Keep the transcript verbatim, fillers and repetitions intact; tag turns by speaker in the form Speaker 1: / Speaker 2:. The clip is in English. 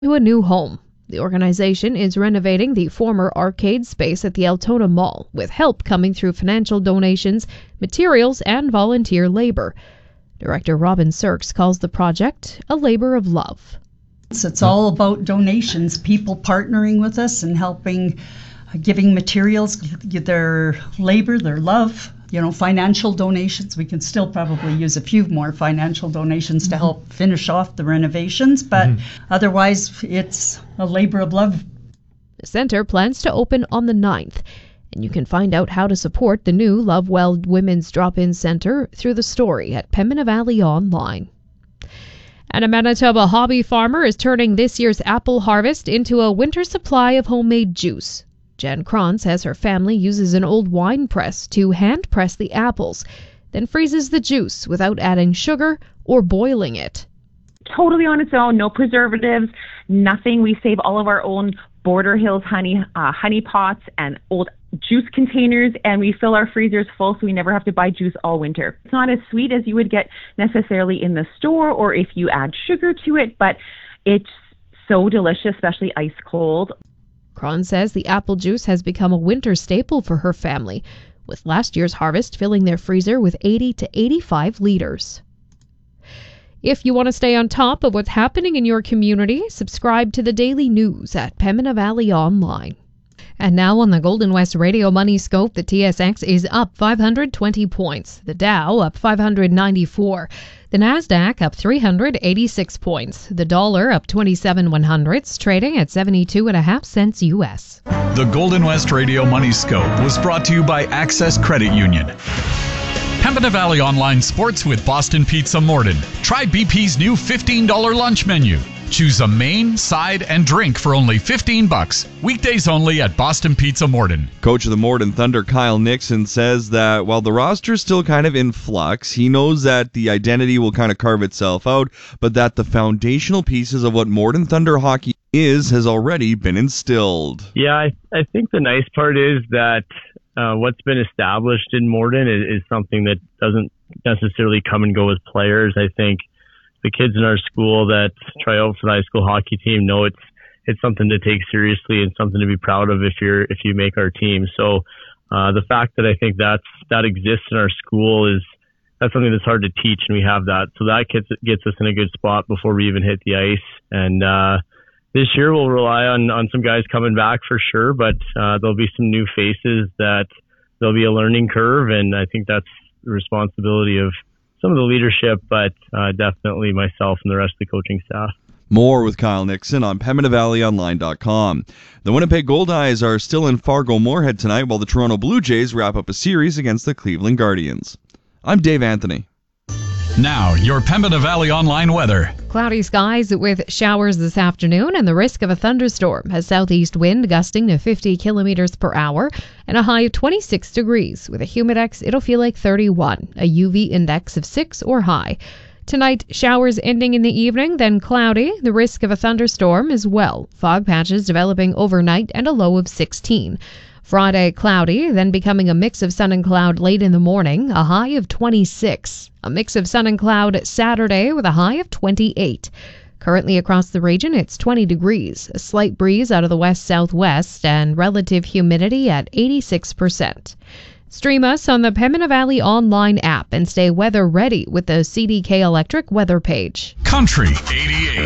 Speaker 1: to a new home. The organization is renovating the former arcade space at the Altona Mall, with help coming through financial donations, materials, and volunteer labor. Director Robin Sirks calls the project a labor of love.
Speaker 2: It's all about donations, people partnering with us and helping, uh, giving materials, their labor, their love, you know, financial donations. We can still probably use a few more financial donations to help finish off the renovations, but mm-hmm. otherwise it's a labor of love.
Speaker 1: The center plans to open on the ninth, and you can find out how to support the new Love Well Women's Drop-In Center through the story at Pembina Valley Online. And a Manitoba hobby farmer is turning this year's apple harvest into a winter supply of homemade juice. Jen Cron says her family uses an old wine press to hand press the apples, then freezes the juice without adding sugar or boiling it.
Speaker 3: Totally on its own, no preservatives, nothing. We save all of our own Border Hills honey, uh, honey pots and old juice containers, and we fill our freezers full so we never have to buy juice all winter. It's not as sweet as you would get necessarily in the store or if you add sugar to it, but it's so delicious, especially ice cold.
Speaker 1: Cron says the apple juice has become a winter staple for her family, with last year's harvest filling their freezer with eighty to eighty-five liters. If you want to stay on top of what's happening in your community, subscribe to the daily news at Pembina Valley Online. And now on the Golden West Radio Money Scope, the T S X is up five hundred twenty points, the Dow up five hundred ninety-four, the Nasdaq up three hundred eighty-six points, the dollar up twenty-seven one hundredths, trading at seventy-two and a half cents U S.
Speaker 4: The Golden West Radio Money Scope was brought to you by Access Credit Union. Pembina Valley Online Sports with Boston Pizza Morden. Try B P's new fifteen dollars lunch menu. Choose a main, side, and drink for only fifteen bucks. Weekdays only at Boston Pizza Morden.
Speaker 5: Coach of the Morden Thunder, Kyle Nixon, says that while the roster's still kind of in flux, he knows that the identity will kind of carve itself out, but that the foundational pieces of what Morden Thunder hockey is has already been instilled.
Speaker 6: Yeah, I, I think the nice part is that uh, what's been established in Morden is, is something that doesn't necessarily come and go as players. I think the kids in our school that try out for the high school hockey team know it's it's something to take seriously and something to be proud of if you're if you make our team. So uh, the fact that I think that's that exists in our school is that's something that's hard to teach, and we have that. So that gets gets us in a good spot before we even hit the ice. And uh, this year we'll rely on on some guys coming back for sure, but uh, there'll be some new faces that there'll be a learning curve, and I think that's the responsibility of some of the leadership, but uh, definitely myself and the rest of the coaching staff.
Speaker 5: More with Kyle Nixon on Pembina Valley Online dot com. The Winnipeg Goldeyes are still in Fargo-Moorhead tonight while the Toronto Blue Jays wrap up a series against the Cleveland Guardians. I'm Dave Anthony.
Speaker 4: Now, your Pembina Valley Online weather.
Speaker 1: Cloudy skies with showers this afternoon and the risk of a thunderstorm. A southeast wind gusting to fifty kilometers per hour and a high of twenty-six degrees. With a humidex, it'll feel like thirty-one. A U V index of six or high. Tonight, showers ending in the evening, then cloudy. The risk of a thunderstorm as well. Fog patches developing overnight and a low of sixteen. Friday, cloudy, then becoming a mix of sun and cloud late in the morning, a high of twenty-six. A mix of sun and cloud Saturday with a high of twenty-eight. Currently across the region, it's twenty degrees, a slight breeze out of the west-southwest, and relative humidity at eighty-six percent. Stream us on the Pembina Valley Online app and stay weather ready with the C D K Electric weather page.
Speaker 4: Country eighty-eight.